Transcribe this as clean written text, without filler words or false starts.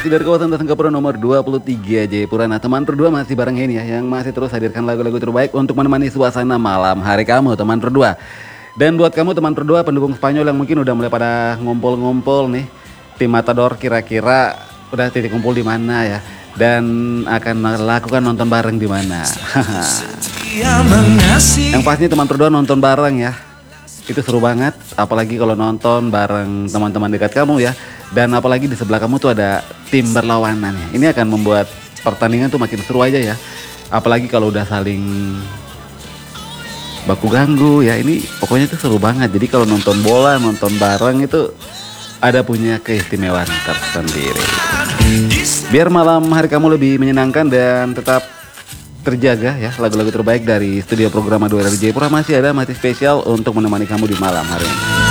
masih dari kawasan Singapura nomor 23 Jayapura. Nah teman berdua masih bareng ini ya, yang masih terus hadirkan lagu-lagu terbaik untuk menemani suasana malam hari kamu teman berdua. Dan buat kamu teman berdua pendukung Spanyol yang mungkin udah mulai pada ngumpul-ngumpul nih, tim Matador kira-kira udah titik kumpul di mana ya, dan akan melakukan nonton bareng di mana. Yang pasti teman berdua nonton bareng ya, itu seru banget, apalagi kalau nonton bareng teman-teman dekat kamu ya. Dan apalagi di sebelah kamu tuh ada tim berlawanan ya. Ini akan membuat pertandingan tuh makin seru aja ya. Apalagi kalau udah saling baku ganggu ya. Ini pokoknya tuh seru banget. Jadi kalau nonton bola, nonton bareng itu ada punya keistimewaan tersendiri. Biar malam hari kamu lebih menyenangkan dan tetap terjaga ya, lagu-lagu terbaik dari studio program 2 dari Jayapura masih spesial untuk menemani kamu di malam hari ini.